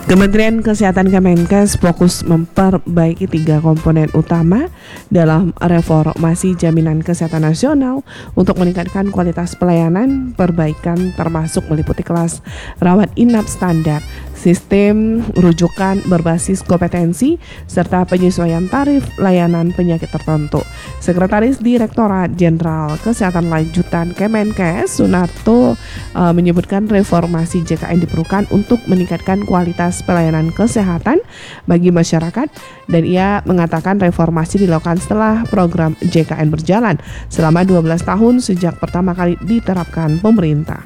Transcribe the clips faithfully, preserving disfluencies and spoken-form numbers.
Kementerian Kesehatan Kemenkes fokus memperbaiki tiga komponen utama dalam reformasi jaminan kesehatan nasional untuk meningkatkan kualitas pelayanan. Perbaikan termasuk meliputi kelas rawat inap standar, sistem rujukan berbasis kompetensi, serta penyesuaian tarif layanan penyakit tertentu. Sekretaris Direktorat Jenderal Kesehatan Lanjutan Kemenkes, Sunarto, uh, menyebutkan reformasi J K N diperlukan untuk meningkatkan kualitas pelayanan kesehatan bagi masyarakat, dan ia mengatakan reformasi dilakukan setelah program J K N berjalan selama dua belas tahun sejak pertama kali diterapkan pemerintah.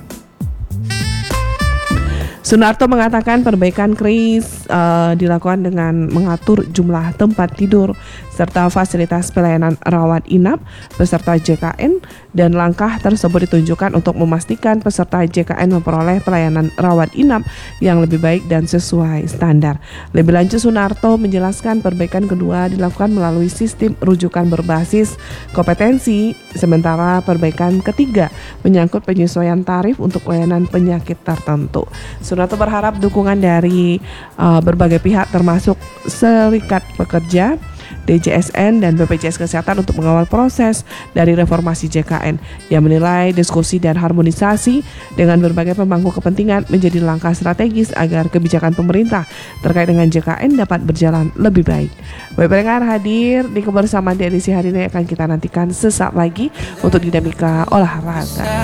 Sunarto mengatakan perbaikan kris uh, dilakukan dengan mengatur jumlah tempat tidur serta fasilitas pelayanan rawat inap peserta J K N, dan langkah tersebut ditunjukkan untuk memastikan peserta J K N memperoleh pelayanan rawat inap yang lebih baik dan sesuai standar. Lebih lanjut, Sunarto menjelaskan perbaikan kedua dilakukan melalui sistem rujukan berbasis kompetensi, sementara perbaikan ketiga menyangkut penyesuaian tarif untuk pelayanan penyakit tertentu. Sunarto berharap dukungan dari uh, berbagai pihak termasuk Serikat Pekerja, D J S N, dan B P J S Kesehatan untuk mengawal proses dari reformasi J K N. Yang menilai diskusi dan harmonisasi dengan berbagai pemangku kepentingan menjadi langkah strategis agar kebijakan pemerintah terkait dengan J K N dapat berjalan lebih baik. Baik pendengar, hadir di kebersamaan di edisi hari ini akan kita nantikan sesaat lagi untuk dinamika olahraga.